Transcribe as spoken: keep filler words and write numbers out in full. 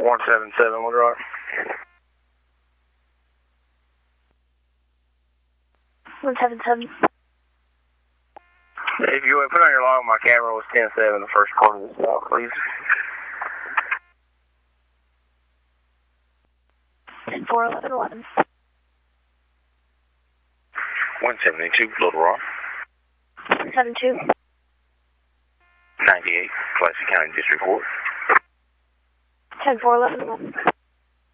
one seven seven, Little Rock. one seven seven. If you would put on your log, my camera was ten seven the first part of this stop, please. ten four eleven eleven. one seventy-two, Little Rock. one seven two. ninety-eight, Classic County District Court. ten four eleven eleven.